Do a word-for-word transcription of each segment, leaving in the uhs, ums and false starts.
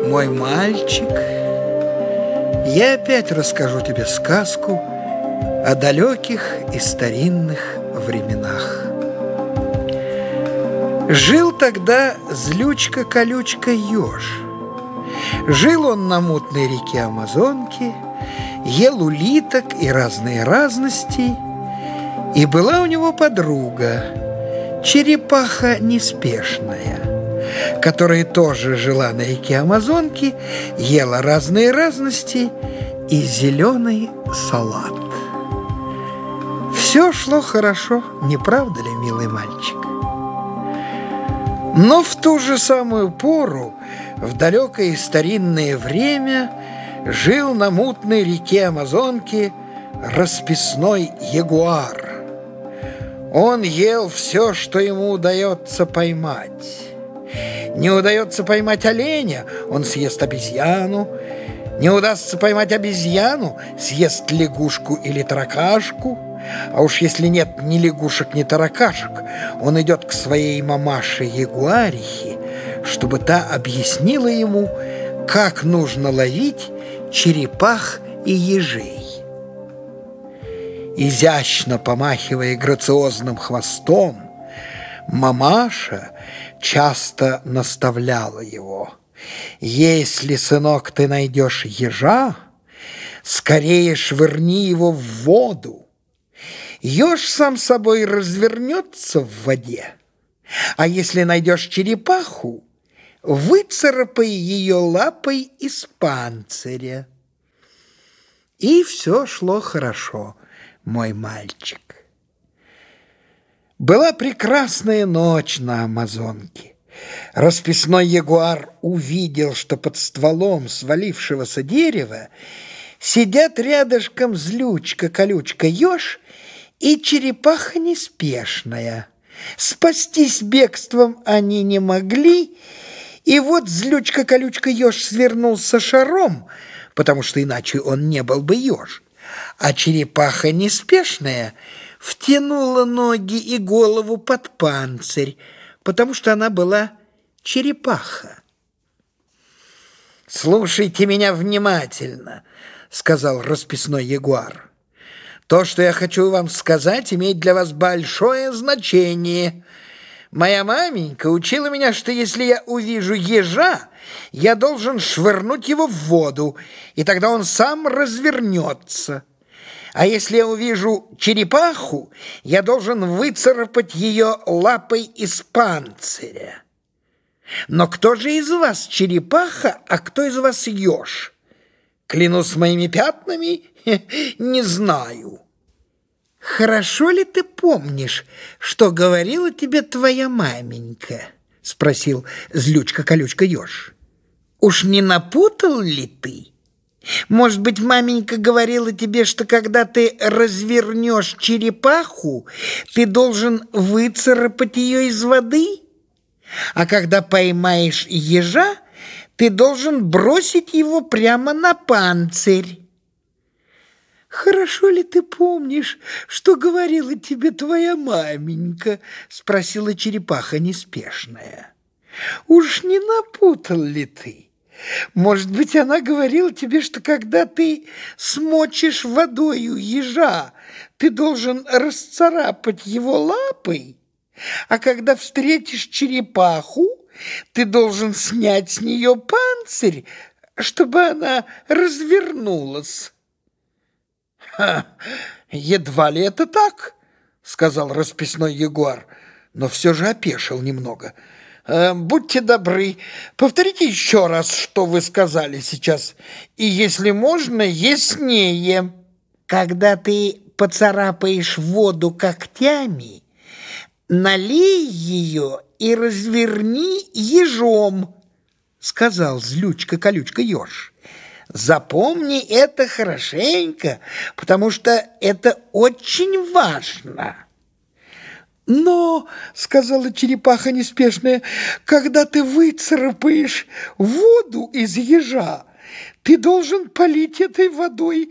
Мой мальчик, я опять расскажу тебе сказку о далеких и старинных временах. Жил тогда злючка-колючка-еж. Жил он на мутной реке Амазонки, ел улиток и разные разности, и была у него подруга, черепаха неспешная, которая тоже жила на реке Амазонки, ела разные разности и зеленый салат. Все шло хорошо, не правда ли, милый мальчик? Но в ту же самую пору, в далекое и старинное время, жил на мутной реке Амазонки расписной ягуар. Он ел все, что ему удается поймать. Не удается поймать оленя, он съест обезьяну. Не удастся поймать обезьяну, съест лягушку или таракашку. А уж если нет ни лягушек, ни таракашек, он идет к своей мамаше-ягуарихе, чтобы та объяснила ему, как нужно ловить черепах и ежей. Изящно помахивая грациозным хвостом, мамаша часто наставляла его: «Если, сынок, ты найдешь ежа, скорее швырни его в воду. Еж сам собой развернется в воде, а если найдешь черепаху, выцарапай ее лапой из панциря». И все шло хорошо, мой мальчик. Была прекрасная ночь на Амазонке. Расписной ягуар увидел, что под стволом свалившегося дерева сидят рядышком злючка-колючка-еж и черепаха неспешная. Спастись бегством они не могли, и вот злючка-колючка-еж свернулся шаром, потому что иначе он не был бы еж, а черепаха неспешная втянула ноги и голову под панцирь, потому что она была черепаха. «Слушайте меня внимательно», — сказал расписной ягуар. «То, что я хочу вам сказать, имеет для вас большое значение. Моя маменька учила меня, что если я увижу ежа, я должен швырнуть его в воду, и тогда он сам развернется. А если я увижу черепаху, я должен выцарапать ее лапой из панциря. Но кто же из вас черепаха, а кто из вас еж? Клянусь моими пятнами, не знаю». «Хорошо ли ты помнишь, что говорила тебе твоя маменька?» — спросил злючка-колючка-еж. «Уж не напутал ли ты? Может быть, маменька говорила тебе, что когда ты развернешь черепаху, ты должен выцарапать ее из воды? А когда поймаешь ежа, ты должен бросить его прямо на панцирь. «Хорошо ли ты помнишь, что говорила тебе твоя маменька?» — спросила черепаха неспешная. «Уж не напутал ли ты? Может быть, она говорила тебе, что когда ты смочишь водою ежа, ты должен расцарапать его лапой, а когда встретишь черепаху, ты должен снять с нее панцирь, чтобы она развернулась?» «Ха, едва ли это так», — сказал расписной ягуар, но все же опешил немного. «Э, «Будьте добры, повторите еще раз, что вы сказали сейчас, и, если можно, яснее». «Когда ты поцарапаешь воду когтями, налей ее и разверни ежом», — сказал злючка-колючка-еж. «Запомни это хорошенько, потому что это очень важно». «Но, — сказала черепаха неспешная, — когда ты выцарапаешь воду из ежа, ты должен полить этой водой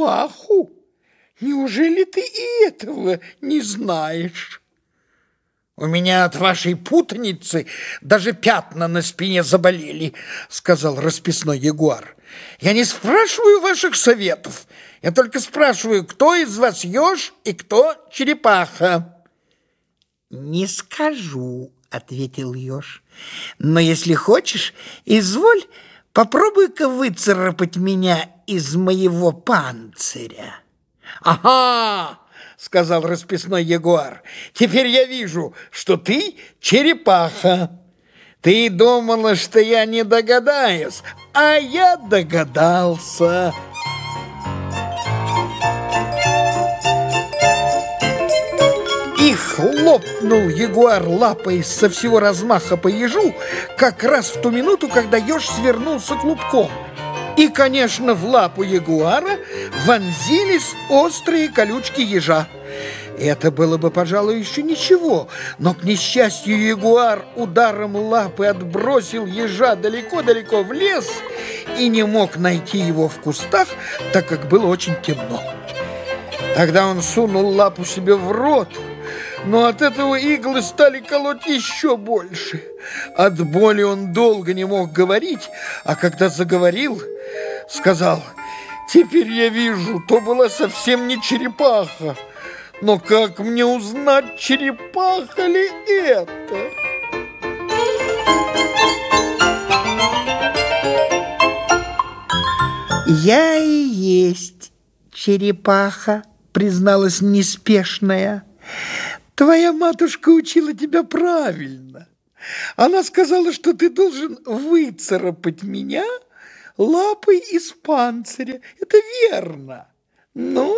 черепаху. Неужели ты и этого не знаешь?» У меня от вашей путаницы даже пятна на спине заболели, сказал расписной ягуар. Я не спрашиваю ваших советов. Я только спрашиваю, кто из вас еж и кто черепаха. Не скажу, ответил еж. Но если хочешь, изволь, попробуй-ка выцарапать меня из моего панциря. Ага! — сказал расписной ягуар. «Теперь я вижу, что ты черепаха. Ты думала, что я не догадаюсь, а я догадался». И хлопнул ягуар лапой со всего размаха по ежу, как раз в ту минуту, когда еж свернулся клубком. И, конечно, в лапу ягуара вонзились острые колючки ежа. Это было бы, пожалуй, еще ничего, но, к несчастью, ягуар ударом лапы отбросил ежа далеко-далеко в лес и не мог найти его в кустах, так как было очень темно. Тогда он сунул лапу себе в рот, но от этого иглы стали колоть еще больше. От боли он долго не мог говорить, а когда заговорил, сказал: «Теперь я вижу, то была совсем не черепаха. Но как мне узнать, черепаха ли это?» «Я и есть черепаха», призналась неспешная. «Твоя матушка учила тебя правильно. Она сказала, что ты должен выцарапать меня лапой из панциря. Это верно. Ну,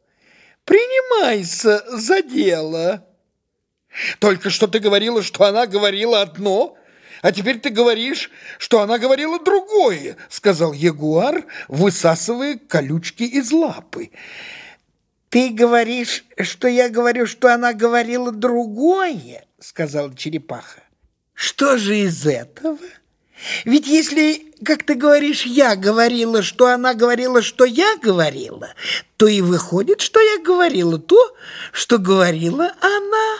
принимайся за дело». «Только что ты говорила, что она говорила одно, а теперь ты говоришь, что она говорила другое», сказал ягуар, высасывая колючки из лапы. «Ты говоришь, что я говорю, что она говорила другое», сказала черепаха. «Что же из этого? Ведь если, как ты говоришь, я говорила, что она говорила, что я говорила, то и выходит, что я говорила то, что говорила она».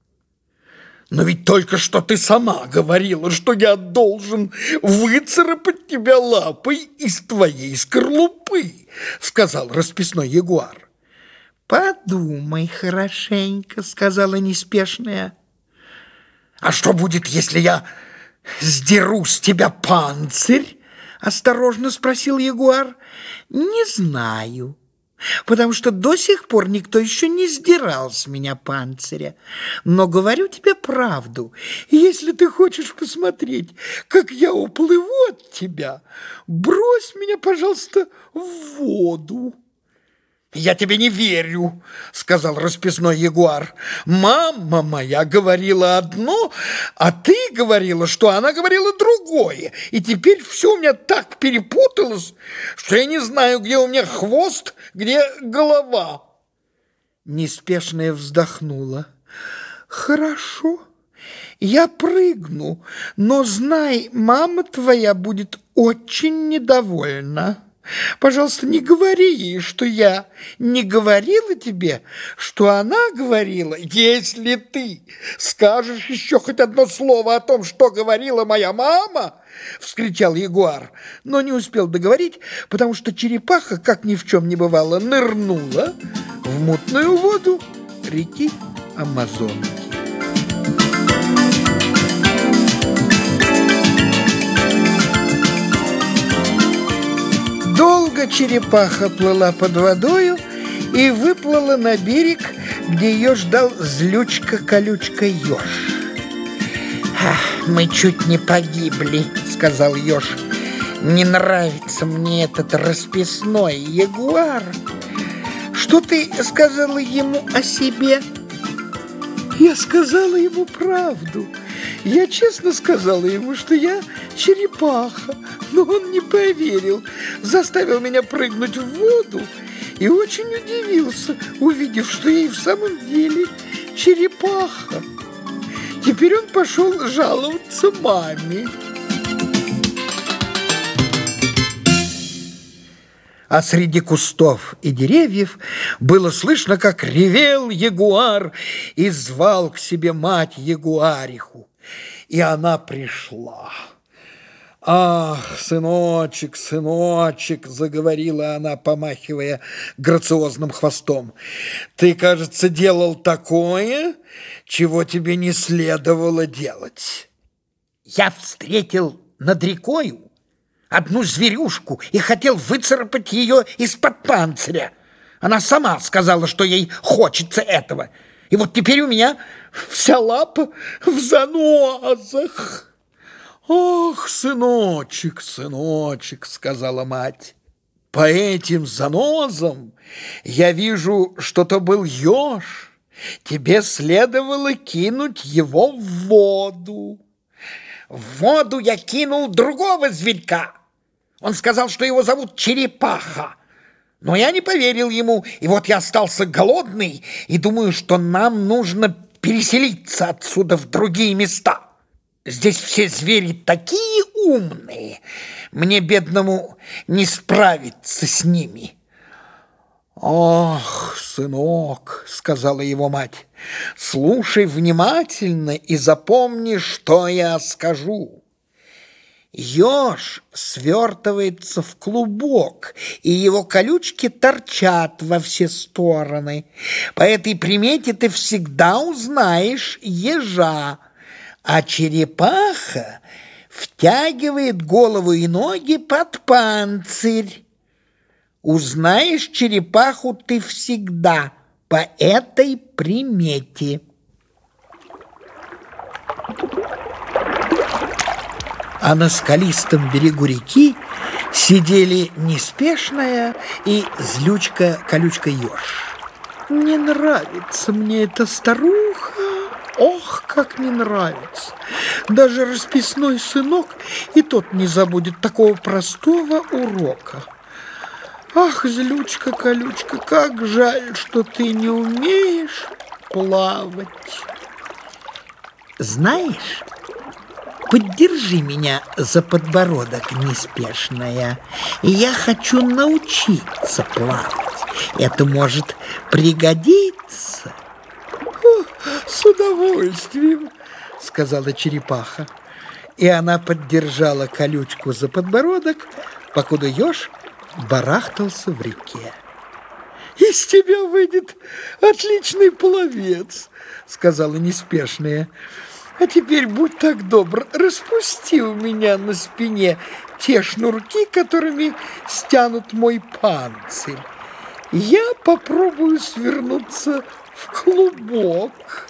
«Но ведь только что ты сама говорила, что я должен выцарапать тебя лапой из твоей скорлупы», сказал расписной ягуар. «Подумай хорошенько», сказала неспешная. «А что будет, если я сдеру с тебя панцирь?» осторожно спросил ягуар. «Не знаю, потому что до сих пор никто еще не сдирал с меня панциря. Но говорю тебе правду. Если ты хочешь посмотреть, как я уплыву от тебя, брось меня, пожалуйста, в воду». «Я тебе не верю», — сказал расписной ягуар. «Мама моя говорила одно, а ты говорила, что она говорила другое. И теперь все у меня так перепуталось, что я не знаю, где у меня хвост, где голова». Неспешная вздохнула. «Хорошо, я прыгну, но знай, мама твоя будет очень недовольна. Пожалуйста, не говори ей, что я не говорила тебе, что она говорила. Если ты скажешь еще хоть одно слово о том, что говорила моя мама, — вскричал ягуар, но не успел договорить, потому что черепаха, как ни в чем не бывало, нырнула в мутную воду реки Амазонки. Долго черепаха плыла под водою и выплыла на берег, где ее ждал злючка-колючка еж. «Мы чуть не погибли», — сказал еж. «Не нравится мне этот расписной ягуар. Что ты сказала ему о себе?» «Я сказала ему правду. Я честно сказала ему, что я черепаха, но он не поверил, заставил меня прыгнуть в воду и очень удивился, увидев, что я и в самом деле черепаха. Теперь он пошел жаловаться маме». А среди кустов и деревьев было слышно, как ревел ягуар и звал к себе мать ягуариху. И она пришла. «Ах, сыночек, сыночек!» — заговорила она, помахивая грациозным хвостом. «Ты, кажется, делал такое, чего тебе не следовало делать». «Я встретил над рекою одну зверюшку и хотел выцарапать ее из-под панциря. Она сама сказала, что ей хочется этого. И вот теперь у меня вся лапа в занозах». «Ох, сыночек, сыночек!» — сказала мать. «По этим занозам я вижу, что то был еж. Тебе следовало кинуть его в воду». «В воду я кинул другого зверька. Он сказал, что его зовут Черепаха. Но я не поверил ему, и вот я остался голодный и думаю, что нам нужно переселиться отсюда в другие места. Здесь все звери такие умные, мне, бедному, не справиться с ними». «Ох, сынок!» — сказала его мать. «Слушай внимательно и запомни, что я скажу. Еж свертывается в клубок, и его колючки торчат во все стороны. По этой примете ты всегда узнаешь ежа. А черепаха втягивает голову и ноги под панцирь. Узнаешь черепаху ты всегда по этой примете». А на скалистом берегу реки сидели Неспешная и Злючка-колючка-еж. «Не нравится мне эта старуха. Ох, как не нравится! Даже расписной сынок и тот не забудет такого простого урока. Ах, Злючка-колючка, как жаль, что ты не умеешь плавать. Знаешь, поддержи меня за подбородок, Неспешная. Я хочу научиться плавать. Это может пригодиться». «С удовольствием», — сказала черепаха. И она поддержала колючку за подбородок, покуда еж барахтался в реке. «Из тебя выйдет отличный пловец», — сказала Неспешная. «А теперь будь так добр, распусти у меня на спине те шнурки, которыми стянут мой панцирь. Я попробую свернуться в клубок».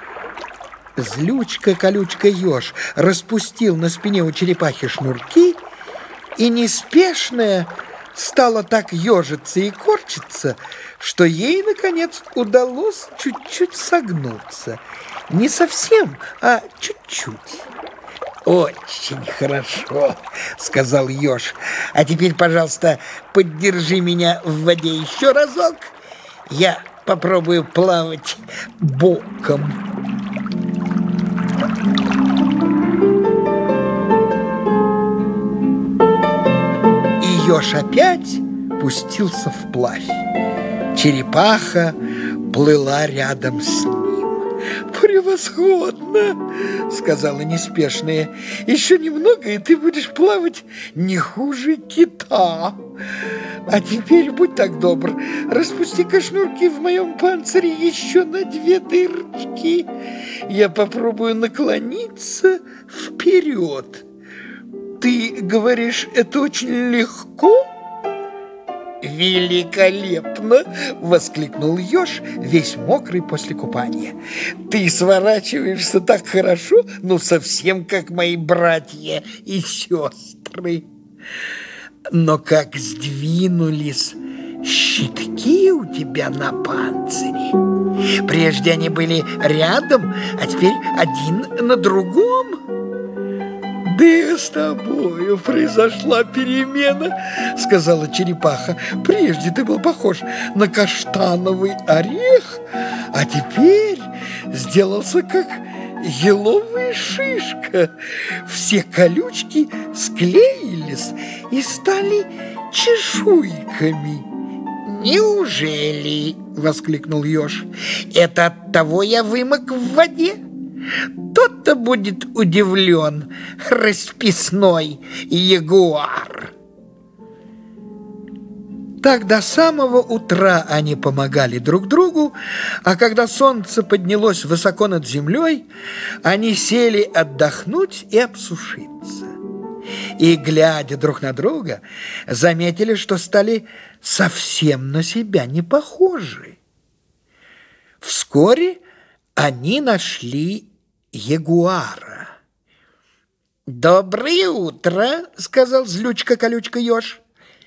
Злючка-колючка-еж распустил на спине у черепахи шнурки, и Неспешная стала так ежиться и корчиться, что ей, наконец, удалось чуть-чуть согнуться. Не совсем, а чуть-чуть. «Очень хорошо», — сказал еж. «А теперь, пожалуйста, поддержи меня в воде еще разок. Я попробую плавать боком». И еж опять пустился вплавь. Черепаха плыла рядом с ним. «Превосходно!» — сказала Неспешная. «Еще немного, и ты будешь плавать не хуже кита. А теперь будь так добр, распусти-ка шнурки в моем панцире еще на две дырочки. Я попробую наклониться вперед. Ты говоришь, это очень легко?» «Великолепно!» — воскликнул еж, весь мокрый после купания. «Ты сворачиваешься так хорошо, ну совсем как мои братья и сестры». Но как сдвинулись щитки у тебя на панцире. Прежде они были рядом, а теперь один на другом. «Да и с тобою произошла перемена», — сказала черепаха. «Прежде ты был похож на каштановый орех, а теперь сделался как еловая шишка. Все колючки склеились и стали чешуйками. «Неужели?» — воскликнул еж. «Это от того я вымок в воде? Тот-то будет удивлен, расписной ягуар». Так до самого утра они помогали друг другу, а когда солнце поднялось высоко над землей, они сели отдохнуть и обсушиться. И, глядя друг на друга, заметили, что стали совсем на себя не похожи. Вскоре они нашли ягуара. «Доброе утро», — сказал злючка-колючка-еж.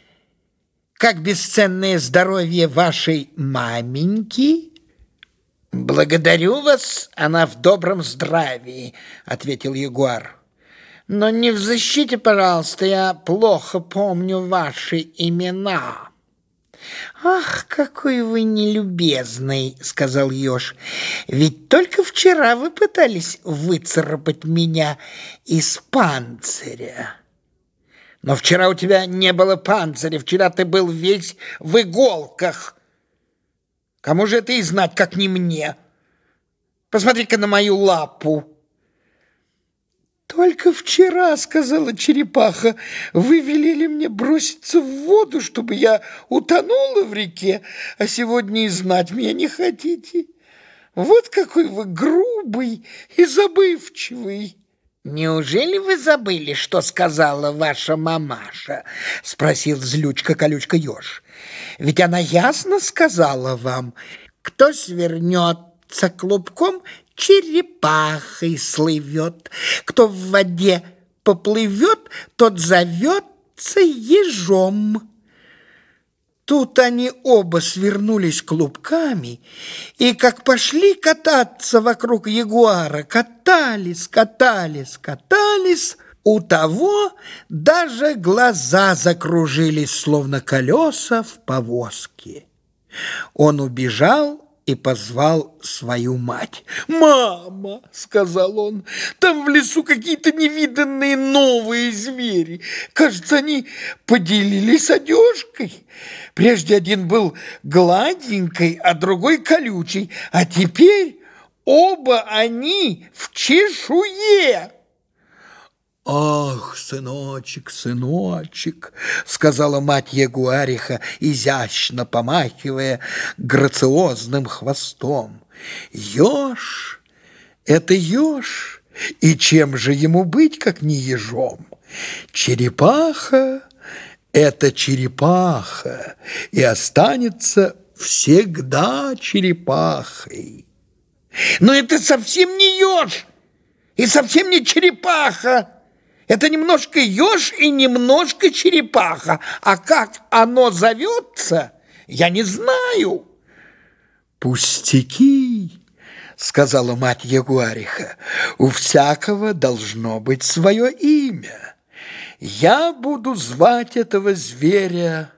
«Как бесценное здоровье вашей маменьки?» «Благодарю вас, она в добром здравии», — ответил ягуар. «Но не взыщите, пожалуйста, я плохо помню ваши имена». «Ах, какой вы нелюбезный», — сказал еж. «Ведь только вчера вы пытались выцарапать меня из панциря». «Но вчера у тебя не было панциря, вчера ты был весь в иголках. Кому же это и знать, как не мне? Посмотри-ка на мою лапу». «Только вчера, — сказала черепаха, — вы велели мне броситься в воду, чтобы я утонула в реке, а сегодня и знать меня не хотите. Вот какой вы грубый и забывчивый». «Неужели вы забыли, что сказала ваша мамаша?» — спросил злючка-колючка-еж. «Ведь она ясно сказала вам: кто свернется клубком, черепахой слывет, кто в воде поплывет, тот зовется ежом». Тут они оба свернулись клубками и, как пошли кататься вокруг ягуара, катались, катались, катались, у того даже глаза закружились, словно колеса в повозке. Он убежал и позвал свою мать. «Мама, — сказал он, — там в лесу какие-то невиданные новые звери. Кажется, они поделились одежкой. Прежде один был гладенький, а другой колючий, а теперь оба они в чешуе». «Ах, сыночек, сыночек, — сказала мать ягуариха, изящно помахивая грациозным хвостом, — еж — это еж, и чем же ему быть, как не ежом? Черепаха — это черепаха, и останется всегда черепахой». «Но это совсем не еж и совсем не черепаха. Это немножко еж и немножко черепаха. А как оно зовется, я не знаю». «Пустяки, — сказала мать ягуариха, — у всякого должно быть свое имя. Я буду звать этого зверя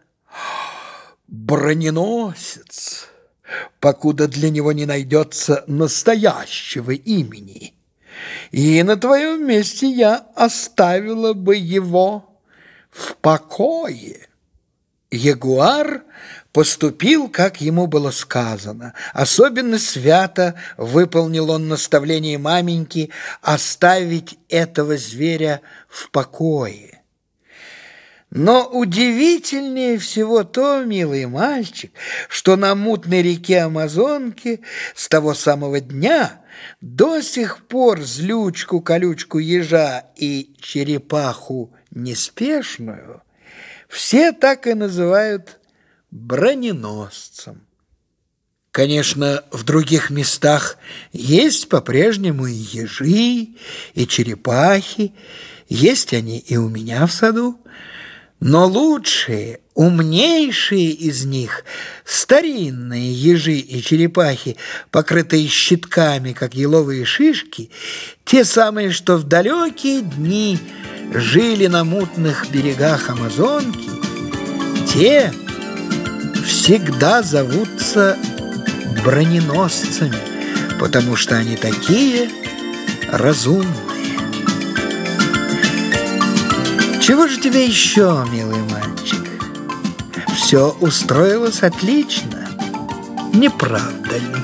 Броненосец, покуда для него не найдется настоящего имени. И на твоем месте я оставила бы его в покое». Ягуар поступил, как ему было сказано. Особенно свято выполнил он наставление маменьки оставить этого зверя в покое. Но удивительнее всего то, милый мальчик, что на мутной реке Амазонки с того самого дня до сих пор злючку-колючку ежа и черепаху неспешную все так и называют броненосцем. Конечно, в других местах есть по-прежнему и ежи, и черепахи, есть они и у меня в саду, но лучшие, умнейшие из них, старинные ежи и черепахи, покрытые щитками, как еловые шишки, те самые, что в далекие дни жили на мутных берегах Амазонки, те всегда зовутся броненосцами, потому что они такие разумные. Чего же тебе еще, милый мальчик? все устроилось отлично. Не правда ли?